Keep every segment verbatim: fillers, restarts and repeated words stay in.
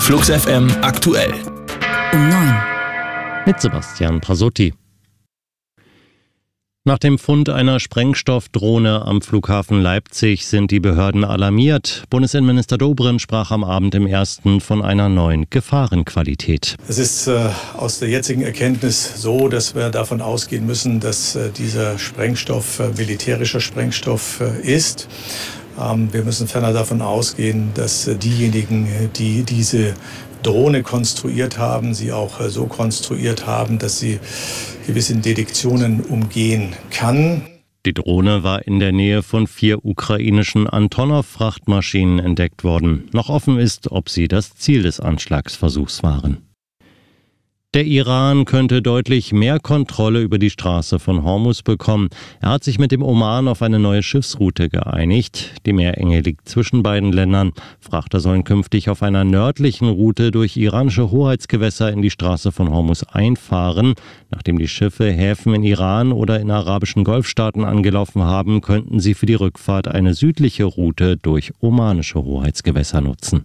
Flux F M aktuell. Um neun. Mit Sebastian Prasotti. Nach dem Fund einer Sprengstoffdrohne am Flughafen Leipzig sind die Behörden alarmiert. Bundesinnenminister Dobrindt sprach am Abend im Ersten von einer neuen Gefahrenqualität. Es ist äh, aus der jetzigen Erkenntnis so, dass wir davon ausgehen müssen, dass äh, dieser Sprengstoff äh, militärischer Sprengstoff äh, ist. Ähm, wir müssen ferner davon ausgehen, dass äh, diejenigen, die diese Drohne konstruiert haben, sie auch so konstruiert haben, dass sie gewisse Detektionen umgehen kann. Die Drohne war in der Nähe von vier ukrainischen Antonov-Frachtmaschinen entdeckt worden. Noch offen ist, ob sie das Ziel des Anschlagsversuchs waren. Der Iran könnte deutlich mehr Kontrolle über die Straße von Hormuz bekommen. Er hat sich mit dem Oman auf eine neue Schiffsroute geeinigt. Die Meerenge liegt zwischen beiden Ländern. Frachter sollen künftig auf einer nördlichen Route durch iranische Hoheitsgewässer in die Straße von Hormuz einfahren. Nachdem die Schiffe Häfen in Iran oder in arabischen Golfstaaten angelaufen haben, könnten sie für die Rückfahrt eine südliche Route durch omanische Hoheitsgewässer nutzen.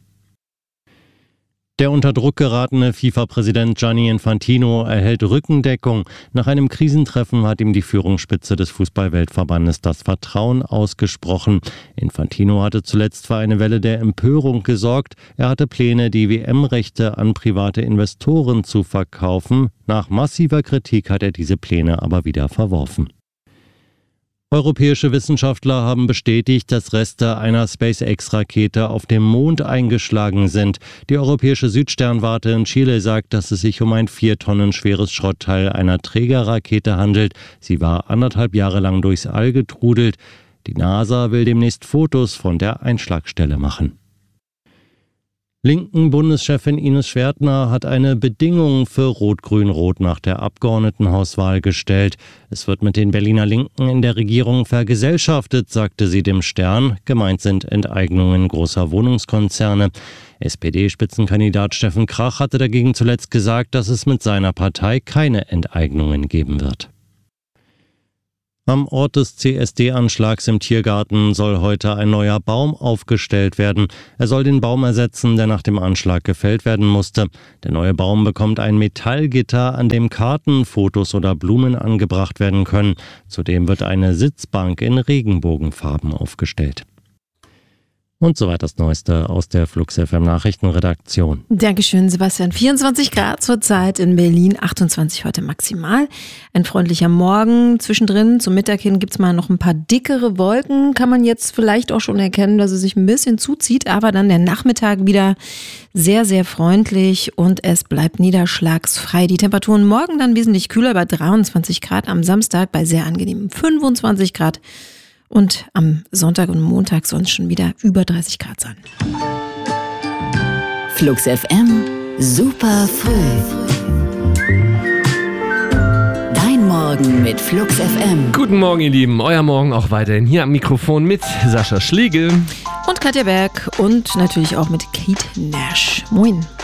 Der unter Druck geratene FIFA-Präsident Gianni Infantino erhält Rückendeckung. Nach einem Krisentreffen hat ihm die Führungsspitze des Fußball-Weltverbandes das Vertrauen ausgesprochen. Infantino hatte zuletzt für eine Welle der Empörung gesorgt. Er hatte Pläne, die W M-Rechte an private Investoren zu verkaufen. Nach massiver Kritik hat er diese Pläne aber wieder verworfen. Europäische Wissenschaftler haben bestätigt, dass Reste einer SpaceX-Rakete auf dem Mond eingeschlagen sind. Die europäische Südsternwarte in Chile sagt, dass es sich um ein vier Tonnen schweres Schrottteil einer Trägerrakete handelt. Sie war anderthalb Jahre lang durchs All getrudelt. Die NASA will demnächst Fotos von der Einschlagstelle machen. Linken Bundeschefin Ines Schwertner hat eine Bedingung für Rot-Grün-Rot nach der Abgeordnetenhauswahl gestellt. Es wird mit den Berliner Linken in der Regierung vergesellschaftet, sagte sie dem Stern. Gemeint sind Enteignungen großer Wohnungskonzerne. S P D-Spitzenkandidat Steffen Krach hatte dagegen zuletzt gesagt, dass es mit seiner Partei keine Enteignungen geben wird. Am Ort des C S D-Anschlags im Tiergarten soll heute ein neuer Baum aufgestellt werden. Er soll den Baum ersetzen, der nach dem Anschlag gefällt werden musste. Der neue Baum bekommt ein Metallgitter, an dem Karten, Fotos oder Blumen angebracht werden können. Zudem wird eine Sitzbank in Regenbogenfarben aufgestellt. Und soweit das Neueste aus der Flux F M Nachrichtenredaktion. Dankeschön, Sebastian. vierundzwanzig Grad zurzeit in Berlin, achtundzwanzig heute maximal. Ein freundlicher Morgen. Zwischendrin zum Mittag hin gibt es mal noch ein paar dickere Wolken. Kann man jetzt vielleicht auch schon erkennen, dass es sich ein bisschen zuzieht. Aber dann der Nachmittag wieder sehr, sehr freundlich und es bleibt niederschlagsfrei. Die Temperaturen morgen dann wesentlich kühler bei dreiundzwanzig Grad. Am Samstag bei sehr angenehmen fünfundzwanzig Grad. Und am Sonntag und Montag soll es schon wieder über dreißig Grad sein. Flux F M, super früh. Dein Morgen mit Flux F M. Guten Morgen, ihr Lieben. Euer Morgen auch weiterhin hier am Mikrofon mit Sascha Schlegel. Und Katja Berg und natürlich auch mit Kate Nash. Moin.